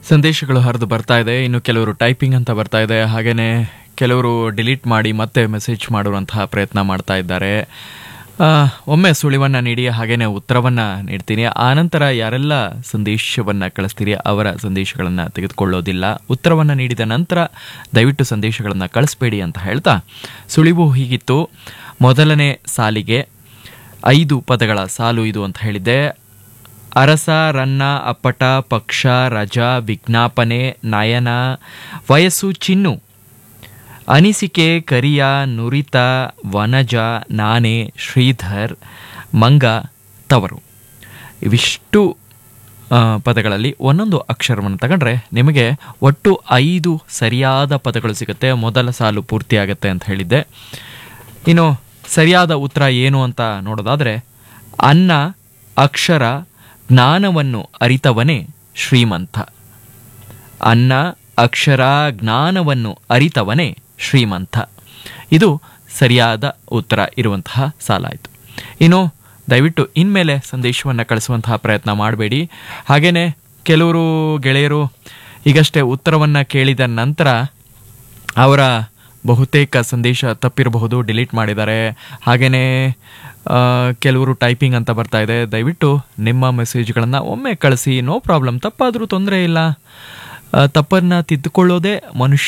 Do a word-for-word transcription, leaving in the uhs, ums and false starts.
ಸಂದೇಶಗಳು ಹರಿದು ಬರ್ತಾ ಇದೆ. ಇನ್ನು ಕೆಲವರು ಟೈಪಿಂಗ್ ಅಂತ ಬರ್ತಾ ಇದೆ. ಹಾಗೆಯೇ ಕೆಲವರು ಡಿಲೀಟ್ ಮಾಡಿ ಮತ್ತೆ ಮೆಸೇಜ್ ಮಾಡುವಂತಹ ಪ್ರಯತ್ನ ಮಾಡ್ತಾ ಇದ್ದಾರೆ. ಒಮ್ಮೆ ಸುಳಿವನ್ನು ನೀಡಿ ಹಾಗೆಯೇ ಉತ್ತರವನ್ನು ನೀಡ್ತೀನಿ. ಆನಂತರ ಯಾರೆಲ್ಲ ಸಂದೇಶವನ್ನು ಕಳಿಸ್ತೀರಿ ಅವರ ಸಂದೇಶಗಳನ್ನು ತೆಗೆದುಕೊಳ್ಳೋದಿಲ್ಲ. ಉತ್ತರವನ್ನು ನೀಡಿದ ನಂತರ ದಯವಿಟ್ಟು ಸಂದೇಶಗಳನ್ನು ಕಳಿಸ್ಬೇಡಿ ಅಂತ ಹೇಳ್ತಾ, ಸುಳಿವು ಹೀಗಿತ್ತು. ಮೊದಲನೇ ಸಾಲಿಗೆ ಐದು ಪದಗಳ ಸಾಲು ಇದು ಅಂತ ಹೇಳಿದ್ದೆ. ಅರಸ, ರನ್ನ, ಅಪ್ಪಟ, ಪಕ್ಷ, ರಜಾ, ವಿಜ್ಞಾಪನೆ, ನಯನ, ವಯಸ್ಸು, ಚಿನ್ನು, ಅನಿಸಿಕೆ, ಕರಿಯ, ನುರಿತ, ವನಜ, ನಾನೆ, ಶ್ರೀಧರ್, ಮಂಗ, ತವರು. ಇವಿಷ್ಟು ಪದಗಳಲ್ಲಿ ಒಂದೊಂದು ಅಕ್ಷರವನ್ನು ತಗೊಂಡ್ರೆ ನಿಮಗೆ ಒಟ್ಟು ಐದು ಸರಿಯಾದ ಪದಗಳು ಸಿಗುತ್ತೆ. ಮೊದಲ ಸಾಲು ಪೂರ್ತಿಯಾಗತ್ತೆ ಅಂತ ಹೇಳಿದ್ದೆ. ಇನ್ನು ಸರಿಯಾದ ಉತ್ತರ ಏನು ಅಂತ ನೋಡೋದಾದರೆ, ಅನ್ನ, ಅಕ್ಷರ, ಜ್ಞಾನವನ್ನು ಅರಿತವನೇ ಶ್ರೀಮಂತ. ಅನ್ನ, ಅಕ್ಷರ, ಜ್ಞಾನವನ್ನು ಅರಿತವನೇ ಶ್ರೀಮಂತ. ಇದು ಸರಿಯಾದ ಉತ್ತರ ಇರುವಂತಹ ಸಾಲಾಯಿತು. ಇನ್ನು ದಯವಿಟ್ಟು ಇನ್ಮೇಲೆ ಸಂದೇಶವನ್ನು ಕಳಿಸುವಂತಹ ಪ್ರಯತ್ನ ಮಾಡಬೇಡಿ. ಹಾಗೆಯೇ ಕೆಲವರು ಗೆಳೆಯರು ಈಗಷ್ಟೇ ಉತ್ತರವನ್ನು ಕೇಳಿದ ನಂತರ ಅವರ ಬಹುತೇಕ ಸಂದೇಶ ತಪ್ಪಿರಬಹುದು, ಡಿಲೀಟ್ ಮಾಡಿದ್ದಾರೆ. ಹಾಗೆಯೇ ಕೆಲವರು ಟೈಪಿಂಗ್ ಅಂತ ಬರ್ತಾ ಇದೆ. ದಯವಿಟ್ಟು ನಿಮ್ಮ ಮೆಸೇಜ್ಗಳನ್ನು ಒಮ್ಮೆ ಕಳಿಸಿ, ನೋ ಪ್ರಾಬ್ಲಮ್. ತಪ್ಪಾದರೂ ತೊಂದರೆ ಇಲ್ಲ. ತಪ್ಪನ್ನು ತಿದ್ದುಕೊಳ್ಳೋದೇ ಮನುಷ್ಯ